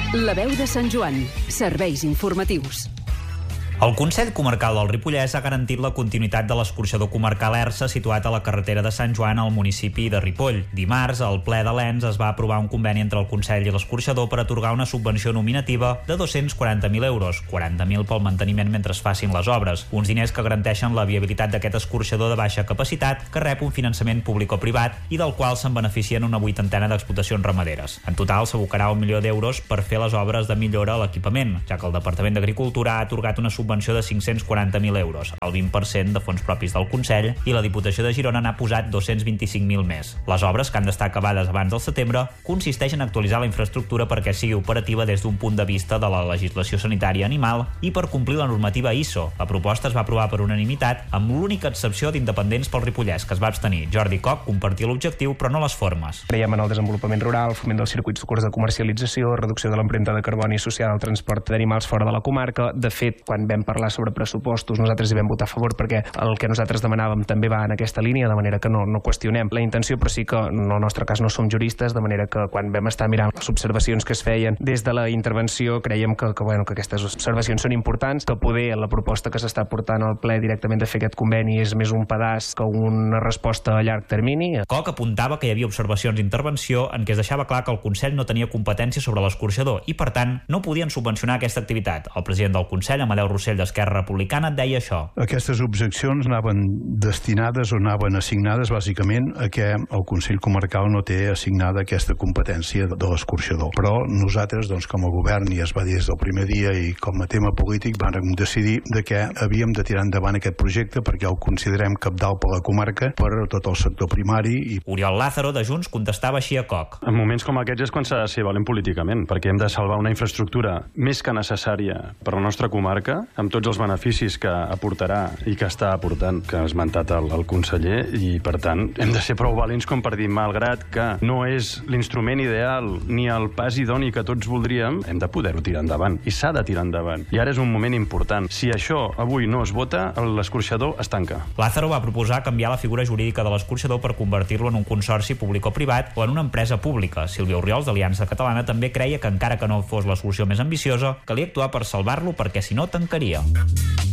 La veu de Sant Joan. Serveis informatius. El Consell Comarcal del Ripollès ha garantit la continuïtat de l'escorxador comarcal Ersa situat a la carretera de Sant Joan al municipi de Ripoll. Dimarts, al ple de l'ENS es va aprovar un conveni entre el Consell i l'escorxador per atorgar una subvenció nominativa de 240.000 euros, 40.000 pel manteniment mentre es facin les obres. Uns diners que garanteixen la viabilitat d'aquest escorxador de baixa capacitat que rep un finançament públic o privat i del qual se'n beneficien una 80 d'explotacions ramaderes. En total, s'abocarà 1 milió d'euros per fer les obres de millora a l'equipament, ja que el Departament d'Agricultura ha atorgat una subvenció de 540.000 euros, el 20% de fons propis del Consell, i la Diputació de Girona n'ha posat 225.000 més. Les obres, que han d'estar acabades abans del setembre, consisteixen en actualitzar la infraestructura perquè sigui operativa des d'un punt de vista de la legislació sanitària animal i per complir la normativa ISO. La proposta es va aprovar per unanimitat, amb l'única excepció d'Independents pel Ripollès, que es va abstenir. Jordi Coc compartia l'objectiu, però no les formes. Creiem en el desenvolupament rural, foment dels circuits curts de comercialització, reducció de l'empremta de carboni associada al transport d'animals fora de la comarca. De fet, quan vam parlar sobre pressupostos, nosaltres hi vam votar a favor perquè el que nosaltres demanàvem també va en aquesta línia, de manera que no qüestionem la intenció, però sí que en el nostre cas no som juristes, de manera que quan vam estar mirant les observacions que es feien des de la intervenció, creiem que aquestes observacions són importants, que poder la proposta que s'està portant al ple directament de fer aquest conveni és més un pedaç que una resposta a llarg termini. Coc apuntava que hi havia observacions d'intervenció en què es deixava clar que el Consell no tenia competència sobre l'escorxador i, per tant, no podien subvencionar aquesta activitat. El president del Consell, Amadeu Rossell d'Esquerra Republicana, deia això. Aquestes objeccions anaven destinades o anaven assignades bàsicament a que el Consell Comarcal no té assignada aquesta competència de l'escorxador. Però nosaltres, com a govern, i es va dir des del primer dia i com a tema polític, vam decidir de que havíem de tirar endavant aquest projecte perquè el considerem cabdal per la comarca, per tot el sector primari. Oriol Lázaro, de Junts, contestava així a Coc. En moments com aquests és quan s'ha de ser valent políticament, perquè hem de salvar una infraestructura més que necessària per la nostra comarca, amb tots els beneficis que aportarà i que està aportant, que ha esmentat el conseller, i per tant hem de ser prou valents com per dir, malgrat que no és l'instrument ideal ni el pas idoni que tots voldríem, hem de poder-ho tirar endavant, i s'ha de tirar endavant. I ara és un moment important. Si això avui no es vota, l'escorxador es tanca. Lázaro va proposar canviar la figura jurídica de l'escorxador per convertir-lo en un consorci públic o privat o en una empresa pública. Sílvia Orriols, d'Aliança Catalana, també creia que encara que no fos la solució més ambiciosa, calia actuar per salvar-lo perquè si no tancaria.